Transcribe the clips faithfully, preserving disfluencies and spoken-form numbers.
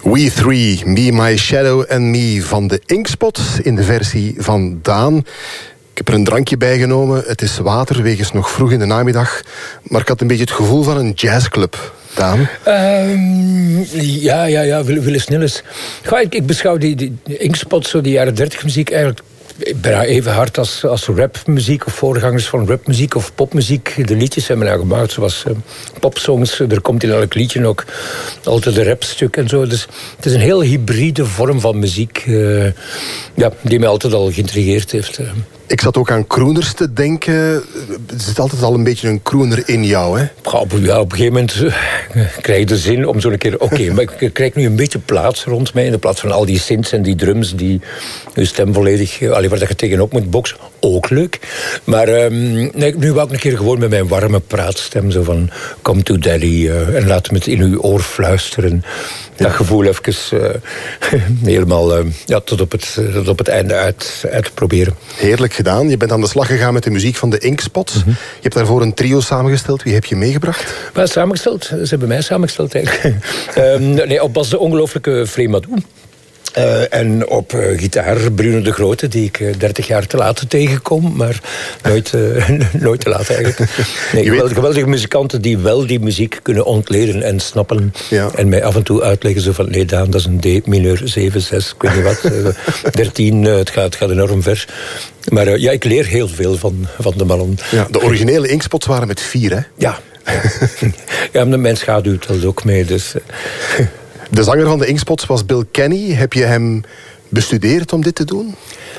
We Three, Me, My Shadow and Me van de Inkspot in de versie van Daan. Ik heb er een drankje bij genomen. Het is water, wegens nog vroeg in de namiddag. Maar ik had een beetje het gevoel van een jazzclub. Daan? Um, ja, ja, ja, Wille Snilles. Goh, ik, ik beschouw die, die Inkspot, zo die jaren dertig muziek, eigenlijk bijna even hard als, als rapmuziek of voorgangers van rapmuziek of popmuziek. De liedjes zijn bijna gemaakt zoals uh, popsongs. Er komt in elk liedje ook altijd een rapstuk en zo. Dus het is een heel hybride vorm van muziek uh, ja, die mij altijd al geïntrigeerd heeft. Uh. Ik zat ook aan crooners te denken. Er zit altijd al een beetje een crooner in jou, hè? Ja, op een gegeven moment uh, krijg je de zin om zo'n keer... Oké, okay, maar ik krijg nu een beetje plaats rond mij. In de plaats van al die synths en die drums die je stem volledig... Uh, allee, waar dat je tegenop moet boksen. Ook leuk. Maar um, nee, nu wou ik een keer gewoon met mijn warme praatstem zo van... Come to daddy uh, en laat me het in uw oor fluisteren. Ja. Dat gevoel even uh, helemaal uh, ja, tot, op het, tot op het einde uit, uit proberen. Heerlijk gedaan. Je bent aan de slag gegaan met de muziek van de Inkspot. Mm-hmm. Je hebt daarvoor een trio samengesteld. Wie heb je meegebracht? Wel, samengesteld. Ze hebben mij samengesteld eigenlijk. um, nee, op bas de ongelooflijke Fremadou. Uh, en op uh, gitaar Bruno de Grote, die ik uh, dertig jaar te laat tegenkom, maar nooit, uh, nooit te laat eigenlijk. Nee, geweldige, geweldige muzikanten die wel die muziek kunnen ontleden en snappen. Ja. En mij af en toe uitleggen zo van, nee Daan, dat is een D mineur zeven, zes, ik weet niet wat, uh, dertien, uh, het, gaat, het gaat enorm ver. Maar uh, ja, ik leer heel veel van, van de mannen. Ja, de originele Inkspots waren met vier, hè? Ja. Ja, mijn schaduw telt ook mee, dus... Uh, De zanger van de Inkspots was Bill Kenny. Heb je hem bestudeerd om dit te doen?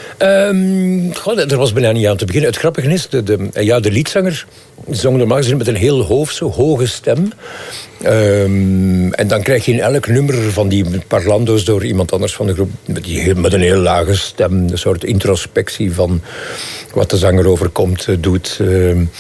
Um, goh, er was bijna niet aan te beginnen. Het grappige is, de, de, ja, de liedzanger zong normaal gezien met een heel hoofse, hoge stem. Um, en dan krijg je in elk nummer van die parlando's door iemand anders van de groep met, die, met een heel lage stem, een soort introspectie van wat de zanger overkomt, doet. Um,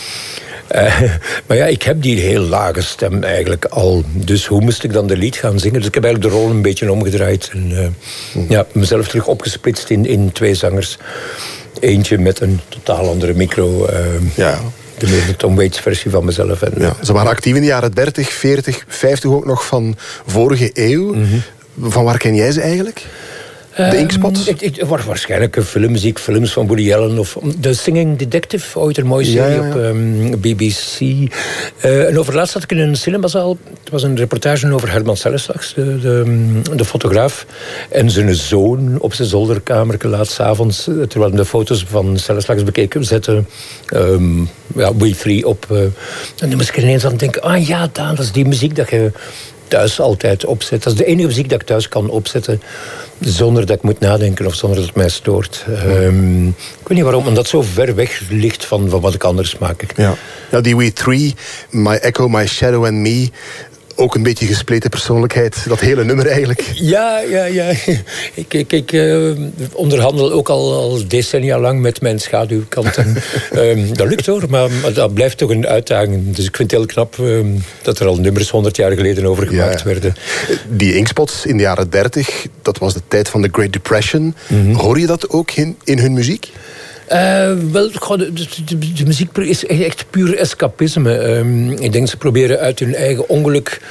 Uh, maar ja, ik heb die heel lage stem eigenlijk al. Dus hoe moest ik dan de lied gaan zingen? Dus ik heb eigenlijk de rol een beetje omgedraaid. En uh, hmm. ja, mezelf terug opgesplitst in, in twee zangers. Eentje met een totaal andere micro. Uh, ja. De meer de Tom Waits versie van mezelf. En, ja, ze waren actief in de jaren dertig, veertig, vijftig ook nog van vorige eeuw. Mm-hmm. Van waar ken jij ze eigenlijk? De Inkspots? Um, ik, ik, waarschijnlijk filmmuziek, films van Woody Allen of The Singing Detective, ooit een mooie serie ja, ja. op um, B B C. Uh, en over laatst zat ik in een cinemazaal. Het was een reportage over Herman Selleslags, de, de, de fotograaf. En zijn zoon op zijn zolderkamer laat 's avonds, terwijl de foto's van Selleslags bekeken, zetten um, ja, We Three op. Uh, en dan moest ik ineens aan denken, ah ja, Daan, dat is die muziek dat je thuis altijd opzet. Dat is de enige muziek dat ik thuis kan opzetten zonder dat ik moet nadenken of zonder dat het mij stoort. Um, ik weet niet waarom, omdat dat zo ver weg ligt van, van wat ik anders maak. Ja. Ja, die We Three, My Echo, My Shadow and Me, ook een beetje gespleten persoonlijkheid, dat hele nummer eigenlijk. Ja, ja, ja. Ik, ik, ik uh, onderhandel ook al, al decennia lang met mijn schaduwkant. En, um, dat lukt hoor, maar, maar dat blijft toch een uitdaging. Dus ik vind het heel knap um, dat er al nummers honderd jaar geleden over gemaakt ja. werden. Die Inkspots in de jaren dertig, dat was de tijd van de Great Depression. Mm-hmm. Hoor je dat ook in, in hun muziek? Uh, wel, de, de, de, de muziek is echt puur escapisme. Um, ik denk dat ze proberen uit hun eigen ongeluk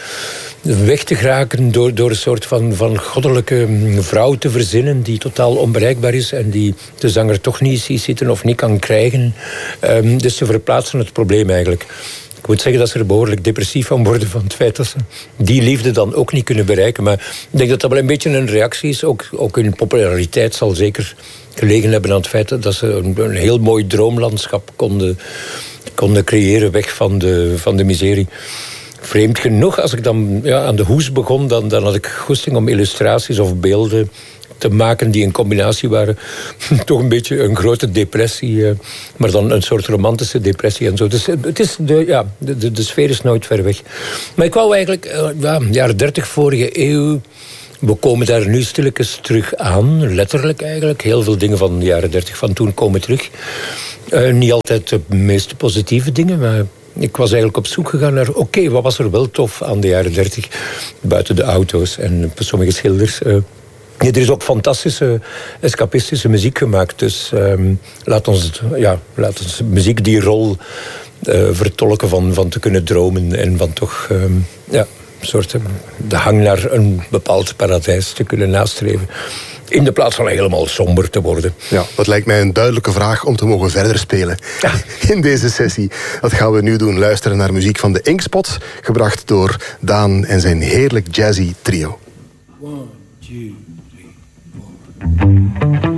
weg te geraken door, door een soort van, van goddelijke vrouw te verzinnen die totaal onbereikbaar is en die de zanger toch niet ziet zitten of niet kan krijgen. Um, dus ze verplaatsen het probleem eigenlijk. Ik moet zeggen dat ze er behoorlijk depressief van worden van het feit dat ze die liefde dan ook niet kunnen bereiken. Maar ik denk dat dat wel een beetje een reactie is. Ook, ook hun populariteit zal zeker gelegen hebben aan het feit dat ze een, een heel mooi droomlandschap konden, konden creëren weg van de, van de miserie. Vreemd genoeg, als ik dan ja, aan de hoes begon, dan, dan had ik goesting om illustraties of beelden te maken die een combinatie waren. Toch een beetje een grote depressie, eh, maar dan een soort romantische depressie en zo. Dus het is de, ja, de, de, de sfeer is nooit ver weg. Maar ik wou eigenlijk, uh, ja, jaren dertig, vorige eeuw, we komen daar nu stilletjes terug aan, letterlijk eigenlijk. Heel veel dingen van de jaren dertig van toen komen terug. Uh, niet altijd de meest positieve dingen, maar ik was eigenlijk op zoek gegaan naar, oké, okay, wat was er wel tof aan de jaren dertig? Buiten de auto's en sommige schilders. Uh, Ja, er is ook fantastische escapistische muziek gemaakt. Dus um, laat, ons, ja, laat ons muziek die rol uh, vertolken van, van te kunnen dromen en van toch um, ja, soort de hang naar een bepaald paradijs te kunnen nastreven. In de plaats van helemaal somber te worden. Ja, dat lijkt mij een duidelijke vraag om te mogen verder spelen ja. in deze sessie. Dat gaan we nu doen. Luisteren naar muziek van de Inkspots, gebracht door Daan en zijn heerlijk jazzy trio. One, two, three, four.